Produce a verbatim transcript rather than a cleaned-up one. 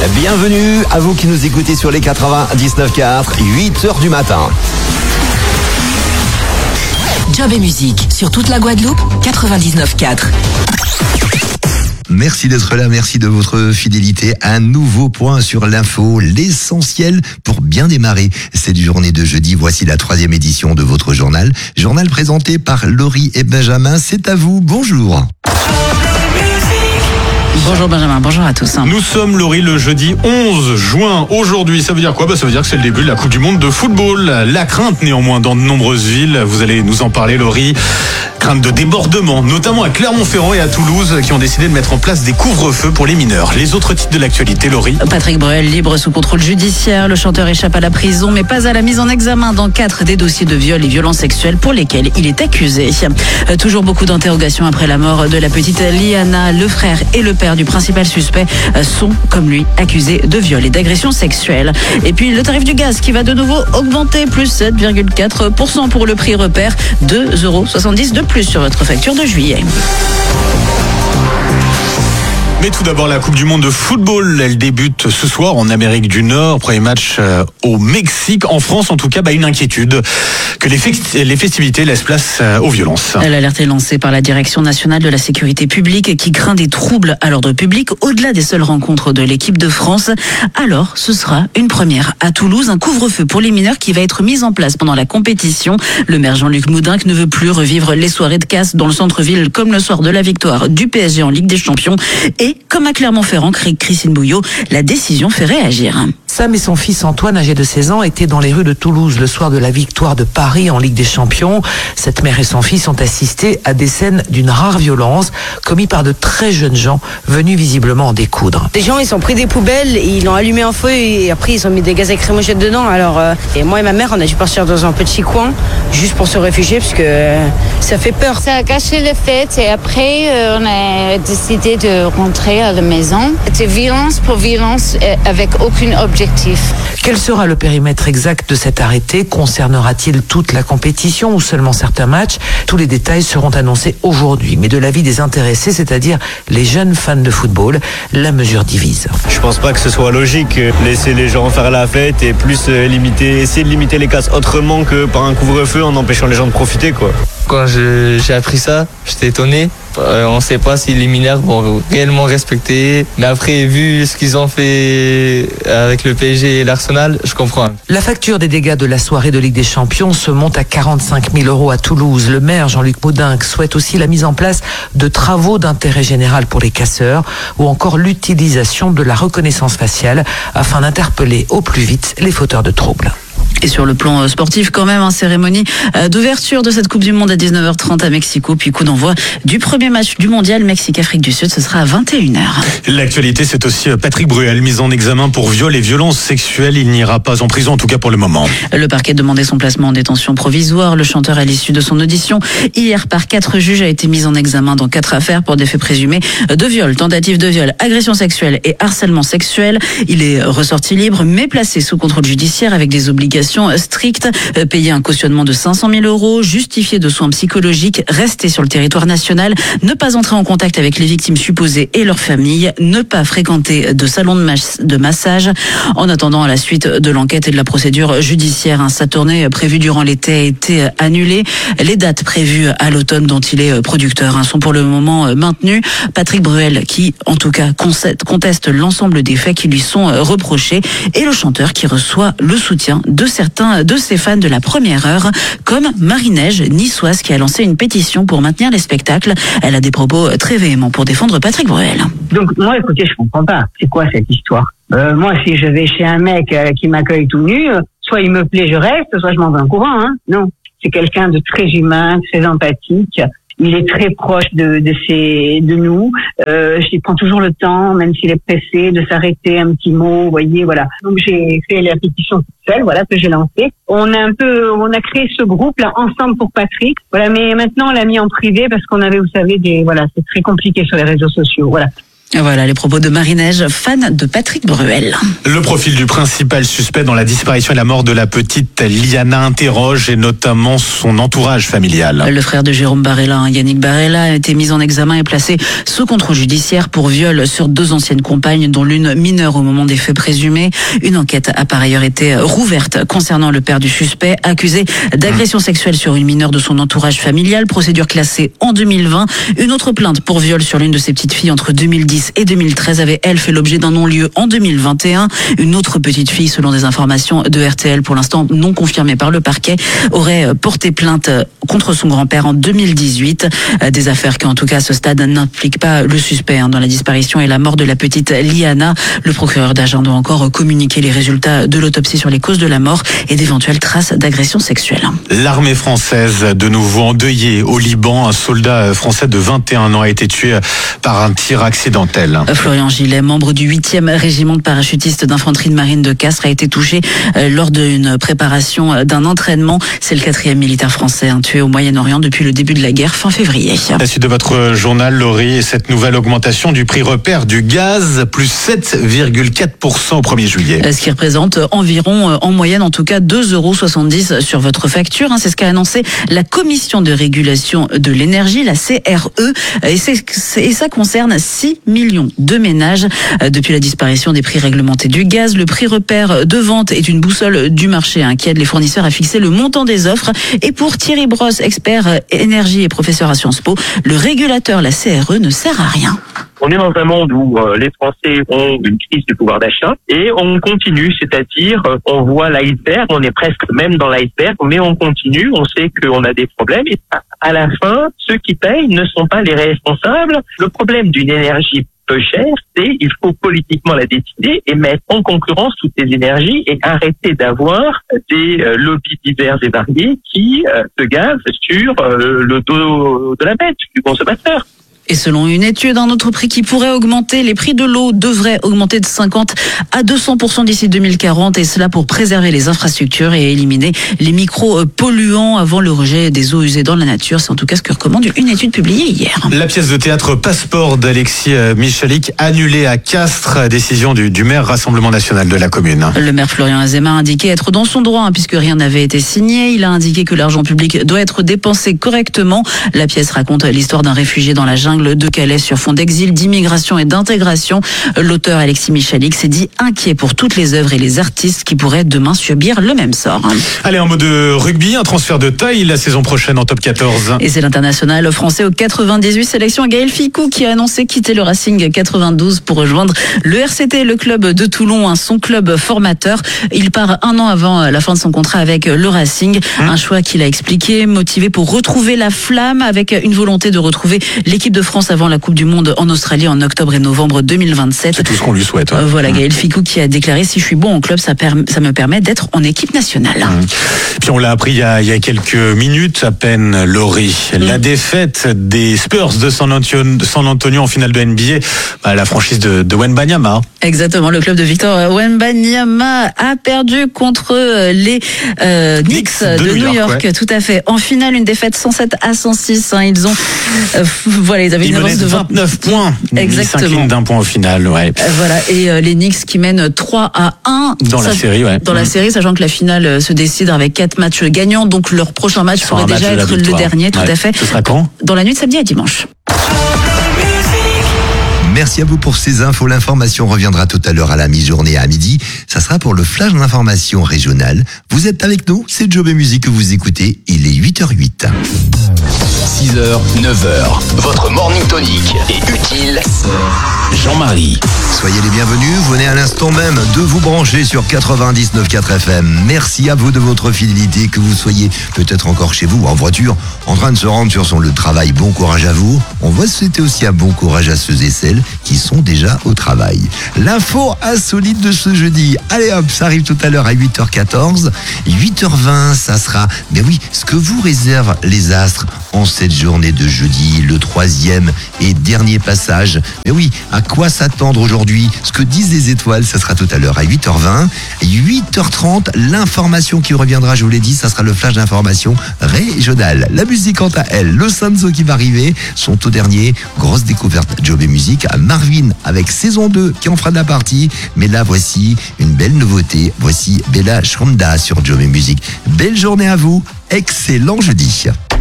Bienvenue à vous qui nous écoutez sur les quatre-vingt-dix-neuf quatre, huit heures du matin. Job et musique sur toute la Guadeloupe, quatre-vingt-dix-neuf quatre. Merci d'être là, merci de votre fidélité. Un nouveau point sur l'info, l'essentiel pour bien démarrer cette journée de jeudi. Voici la troisième édition de votre journal. Journal présenté par Laurie et Benjamin. C'est à vous, bonjour. Bonjour Benjamin, bonjour à tous. Nous sommes, Laurie, le jeudi onze juin. Aujourd'hui, ça veut dire quoi ? Bah, ça veut dire que c'est le début de la Coupe du Monde de football. La crainte, néanmoins, dans de nombreuses villes. Vous allez nous en parler, Laurie. Crainte de débordement, notamment à Clermont-Ferrand et à Toulouse, qui ont décidé de mettre en place des couvre-feux pour les mineurs. Les autres titres de l'actualité, Laurie. Patrick Bruel, libre sous contrôle judiciaire. Le chanteur échappe à la prison, mais pas à la mise en examen dans quatre des dossiers de viol et violences sexuelles pour lesquels il est accusé. Toujours beaucoup d'interrogations après la mort de la petite Liana. Le frère et le père du principal suspect sont, comme lui, accusés de viol et d'agression sexuelle. Et puis le tarif du gaz qui va de nouveau augmenter, plus sept virgule quatre pour cent pour le prix repère, deux euros soixante-dix de plus sur votre facture de juillet. Mais tout d'abord, la Coupe du Monde de football, elle débute ce soir en Amérique du Nord. Premier match au Mexique. En France, en tout cas, bah, une inquiétude que les, festi- les festivités laissent place aux violences. L'alerte est lancée par la Direction nationale de la sécurité publique qui craint des troubles à l'ordre public au-delà des seules rencontres de l'équipe de France. Alors, ce sera une première à Toulouse, un couvre-feu pour les mineurs qui va être mis en place pendant la compétition. Le maire Jean-Luc Moudinque ne veut plus revivre les soirées de casse dans le centre-ville comme le soir de la victoire du P S G en Ligue des Champions. Et comme à Clermont-Ferrand, Christine Bouillot, la décision fait réagir. Sam et son fils Antoine, âgé de seize ans, étaient dans les rues de Toulouse le soir de la victoire de Paris en Ligue des Champions. Cette mère et son fils ont assisté à des scènes d'une rare violence commises par de très jeunes gens venus visiblement en découdre. Des gens, ils ont pris des poubelles, ils l'ont allumé en feu et après ils ont mis des gaz lacrymogènes dedans. Alors, euh, et moi et ma mère, on a dû partir dans un petit coin juste pour se réfugier parce que euh, ça fait peur. Ça a gâché la fête et après euh, on a décidé de rentrer à la maison. C'était violence pour violence avec aucun objectif. Quel sera le périmètre exact de cet arrêté ? Concernera-t-il toute la compétition ou seulement certains matchs ? Tous les détails seront annoncés aujourd'hui. Mais de l'avis des intéressés, c'est-à-dire les jeunes fans de football, la mesure divise. Je pense pas que ce soit logique. Laisser les gens faire la fête et plus limiter, essayer de limiter les casses autrement que par un couvre-feu en empêchant les gens de profiter, quoi. Quand je, j'ai appris ça, j'étais étonné. Euh, on ne sait pas si les mineurs vont réellement respecter. Mais après, vu ce qu'ils ont fait avec le P S G et l'Arsenal, je comprends. La facture des dégâts de la soirée de Ligue des Champions se monte à quarante-cinq mille euros à Toulouse. Le maire Jean-Luc Moudinque souhaite aussi la mise en place de travaux d'intérêt général pour les casseurs ou encore l'utilisation de la reconnaissance faciale afin d'interpeller au plus vite les fauteurs de troubles. Et sur le plan sportif, quand même, une cérémonie d'ouverture de cette Coupe du Monde à dix-neuf heures trente à Mexico, puis coup d'envoi du premier match du mondial Mexique-Afrique du Sud, ce sera à vingt et une heures. L'actualité, c'est aussi Patrick Bruel, mis en examen pour viol et violences sexuelles. Il n'ira pas en prison, en tout cas pour le moment. Le parquet demandait son placement en détention provisoire. Le chanteur, à l'issue de son audition hier par quatre juges, a été mis en examen dans quatre affaires pour des faits présumés de viol, tentative de viol, agression sexuelle et harcèlement sexuel. Il est ressorti libre, mais placé sous contrôle judiciaire avec des obligations strictes, payer un cautionnement de cinq cent mille euros, justifier de soins psychologiques, rester sur le territoire national, ne pas entrer en contact avec les victimes supposées et leurs familles, ne pas fréquenter de salon de, mas- de massage. En attendant, à la suite de l'enquête et de la procédure judiciaire, hein, sa tournée prévue durant l'été a été annulée. Les dates prévues à l'automne dont il est producteur hein, sont pour le moment maintenues. Patrick Bruel, qui en tout cas conteste l'ensemble des faits qui lui sont reprochés, et le chanteur qui reçoit le soutien de certains de ses fans de la première heure, comme Marie-Neige, niçoise, qui a lancé une pétition pour maintenir les spectacles. Elle a des propos très véhéments pour défendre Patrick Bruel. Donc moi, écoutez, je comprends pas. C'est quoi cette histoire ? euh, Moi, si je vais chez un mec euh, qui m'accueille tout nu, euh, soit il me plaît, je reste, soit je m'en vais en courant. Hein. Non, c'est quelqu'un de très humain, très empathique. Il est très proche de, de, ses, de nous. Euh, il prend toujours le temps, même s'il est pressé, de s'arrêter un petit mot. Vous voyez, voilà. Donc j'ai fait la pétition toute seule, voilà, que j'ai lancée. On a un peu, on a créé ce groupe là ensemble pour Patrick. Voilà, mais maintenant on l'a mis en privé parce qu'on avait, vous savez, des, voilà, c'est très compliqué sur les réseaux sociaux. Voilà. Voilà les propos de Marie-Neige, fan de Patrick Bruel. Le profil du principal suspect dans la disparition et la mort de la petite Liana interroge et notamment son entourage familial. Le frère de Jérôme Barella, Yannick Barella, a été mis en examen et placé sous contrôle judiciaire pour viol sur deux anciennes compagnes, dont l'une mineure au moment des faits présumés. Une enquête a par ailleurs été rouverte concernant le père du suspect, accusé d'agression sexuelle sur une mineure de son entourage familial. Procédure classée en deux mille vingt. Une autre plainte pour viol sur l'une de ses petites filles entre deux mille dix et deux mille treize avait, elle, fait l'objet d'un non-lieu en deux mille vingt et un. Une autre petite fille, selon des informations de R T L, pour l'instant non confirmées par le parquet, aurait porté plainte contre son grand-père en deux mille dix-huit. Des affaires qui, en tout cas, à ce stade, n'impliquent pas le suspect dans la disparition et la mort de la petite Liana. Le procureur d'Agen doit encore communiquer les résultats de l'autopsie sur les causes de la mort et d'éventuelles traces d'agression sexuelle. L'armée française, de nouveau endeuillée au Liban. Un soldat français de vingt et un ans a été tué par un tir accidentel. Florian Gillet, membre du huitième régiment de parachutistes d'infanterie de marine de Castres, a été touché lors d'une préparation d'un entraînement. C'est le quatrième militaire français tué au Moyen-Orient depuis le début de la guerre fin février. La suite de votre journal, Laurie, et cette nouvelle augmentation du prix repère du gaz, plus sept virgule quatre pour cent au premier juillet. Ce qui représente environ, en moyenne en tout cas, deux euros soixante-dix sur votre facture. C'est ce qu'a annoncé la Commission de régulation de l'énergie, la C R E. Et, c'est, et ça concerne six millions de ménages. Depuis la disparition des prix réglementés du gaz, le prix repère de vente est une boussole du marché qui aide les fournisseurs à fixer le montant des offres. Et pour Thierry Brosse, expert énergie et professeur à Sciences Po, le régulateur, la C R E, ne sert à rien. On est dans un monde où euh, les Français ont une crise du pouvoir d'achat et on continue, c'est-à-dire euh, on voit l'iceberg, on est presque même dans l'iceberg, mais on continue, on sait qu'on a des problèmes et à la fin, ceux qui payent ne sont pas les responsables. Le problème d'une énergie peu chère, c'est il faut politiquement la décider et mettre en concurrence toutes les énergies et arrêter d'avoir des euh, lobbies divers et variés qui euh, se gavent sur euh, le dos de la bête, du consommateur. Et selon une étude, un autre prix qui pourrait augmenter, les prix de l'eau devraient augmenter de cinquante à deux cents pour cent d'ici deux mille quarante, et cela pour préserver les infrastructures et éliminer les micro-polluants avant le rejet des eaux usées dans la nature. C'est en tout cas ce que recommande une étude publiée hier. La pièce de théâtre Passeport d'Alexis Michalik annulée à Castres, décision du, du maire Rassemblement National de la commune. Le maire Florian Azéma a indiqué être dans son droit, hein, puisque rien n'avait été signé. Il a indiqué que l'argent public doit être dépensé correctement. La pièce raconte l'histoire d'un réfugié dans la jungle de Calais sur fond d'exil, d'immigration et d'intégration. L'auteur Alexis Michalik s'est dit inquiet pour toutes les œuvres et les artistes qui pourraient demain subir le même sort. Allez, en mode rugby, un transfert de taille la saison prochaine en top quatorze. Et c'est l'international français au quatre-vingt-dix-huit sélection Gaël Ficou qui a annoncé quitter le Racing quatre-vingt-douze pour rejoindre le R C T, le club de Toulon, son club formateur. Il part un an avant la fin de son contrat avec le Racing. Mmh. Un choix qu'il a expliqué, motivé pour retrouver la flamme, avec une volonté de retrouver l'équipe de France avant la Coupe du Monde en Australie en octobre et novembre deux mille vingt-sept. C'est tout ce qu'on lui souhaite. Ouais. Euh, voilà, Gaël Ficou qui a déclaré: si je suis bon en club, ça, per- ça me permet d'être en équipe nationale. Mmh. Puis on l'a appris il y, a, il y a quelques minutes à peine, Laurie. Mmh. La défaite des Spurs de San Antonio, San Antonio en finale de N B A, bah, la franchise de, de Wembanyama. Exactement, le club de Victor Wembanyama a perdu contre les euh, Knicks de, de New York. York ouais. Tout à fait. En finale, une défaite cent sept à cent six. Hein, ils ont, euh, voilà, ils avaient ils une avance de vingt-neuf points. Exactement. Ils s'inclinent d'un point au final, ouais. Euh, voilà, et euh, les Knicks qui mènent trois à un dans ça, la série, ouais. Dans mmh. la série, sachant que la finale euh, se décide avec quatre matchs gagnants, donc leur prochain match pourrait match déjà de être le dernier, tout ouais. à fait. Ce sera quand ? Dans la nuit de samedi à dimanche. Merci à vous pour ces infos. L'information reviendra tout à l'heure à la mi-journée à midi. Ça sera pour le flash d'information régionale. Vous êtes avec nous, c'est Job et Musique que vous écoutez. Il est huit heures huit. six heures, neuf heures. Votre morning tonic est utile. Jean-Marie. Soyez les bienvenus. Vous venez à l'instant même de vous brancher sur quatre-vingt-dix-neuf virgule quatre F M. Merci à vous de votre fidélité, que vous soyez peut-être encore chez vous, en voiture, en train de se rendre sur son lieu de travail. Bon courage à vous. On va souhaiter aussi un bon courage à ceux et celles qui sont déjà au travail. L'info insolite de ce jeudi. Allez hop, ça arrive tout à l'heure à huit heures quatorze. huit heures vingt, ça sera, mais oui, ce que vous réservent les astres en cette journée de jeudi, le troisième et dernier passage. Mais oui, à quoi s'attendre aujourd'hui? Ce que disent les étoiles, ça sera tout à l'heure à huit heures vingt. huit heures trente, l'information qui reviendra, je vous l'ai dit, ça sera le flash d'information régional. La musique quant à elle, le Sanzo qui va arriver, son tout dernier, grosse découverte Job et Musique, à Marvin avec saison deux qui en fera de la partie. Mais là, voici une belle nouveauté, voici Bella Shronda sur Job et Musique. Belle journée à vous, excellent jeudi.